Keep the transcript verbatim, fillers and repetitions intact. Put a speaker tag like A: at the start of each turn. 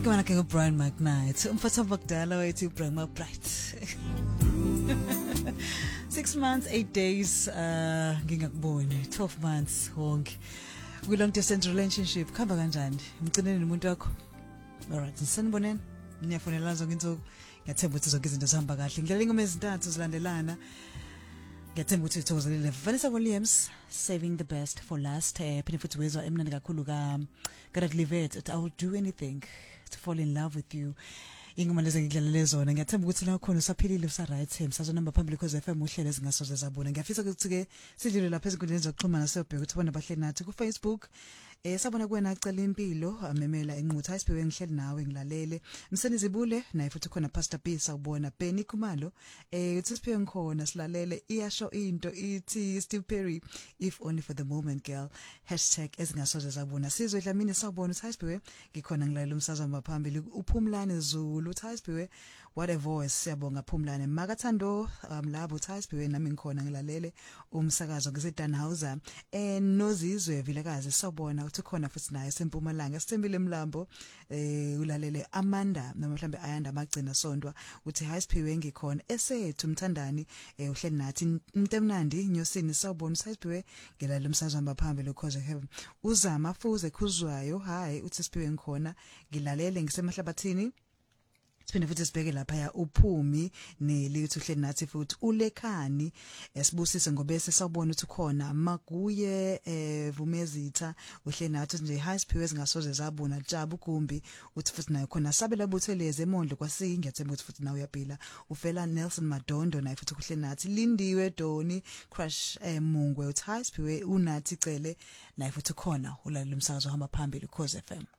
A: igama lakhe nguBrian McKnight, umfana wakudala wayethi uBrian McBright. Six months, eight days, uh, ngingakuboni, twelve months wonke. We long distance relationship, khamba kanjani? Umcinene nomuntu wakho? Alright, saniboneni. Niyafonela zonke insuku. Ngiyathemba ukuthi zonke izinto zihamba kahle. Ngidlala ingoma ezintathu zilandelana. Ngiyathemba ukuthi uthokozile. Vanessa Williams, Saving the Best for Last. Eh phinde futhi wezwa emnandi kakhulu ka Gotta Live It. I will do anything to fall in love with you. Ingoma lezi ngidlalele zona. Ngiyathemba ukuthi la khona usaphilile usa right time. Sazonamba phambili cause F M uhlele ezingasoze zabona. Ngiyafisa ukuthi ke sidlule lapha ezikundleni zokuxhumana siyobheka ukuthi bona bahleli nathi ku Facebook. Eh sabona kuwena acela impilo amemela enqutha isiphiwe ngihleli nawe ngilalele Msenizibule naye futhi khona Pastor B sawubona Benny Khumalo eh uthi siphiwe ngikhona silalele iyasho into ithi Steve Perry if only for the moment girl hashtag ezingasoze zabona sizwe dlamini sawubona uthi isiphiwe ngikhona ngilalela umsazwa maphambili uphumlane Zulu uthi isiphiwe what a voice siyabonga Phumlane Makathando um, labo uthi isiphiwe nami ngikhona ngilalele umsakazo ngiseDanhauser eh nozizwe vilekazi sawubona uthi khona futhi naye sempumalanga sithembile Mlambo eh ulalele Amanda noma mhlambe ayanda amagcina sondwa uthi hi siphiwe ngikhona esethu mthandani eh uhleli nathi mntemnandi nyosini sawubona usiphiwe ngilalele umsazwa maphambili cause have uzama fuze khuzwayo hi uthi siphiwe ngikhona ngilalele ngisemahlabathini Siphinde futhi sibheke lapha ya uphumi nelithi uhleli nathi futhi ulekhani esibusise ngobese sawubona ukuthi khona makuye eh Vumezitha uhleli nathi nje high siphiwe zingasoze zabona Jabu Gumbi uthi futhi naye khona sabela butheleze emondlo kwasingi ngiyathemba ukuthi futhi nawe uyabhila ufela Nelson Madondo naye futhi uhleli nathi Lindiwe Doni Crush eh Mungwe uthi high siphiwe unathi cele naye futhi khona ulalela umsakazo hamba phambili cause F M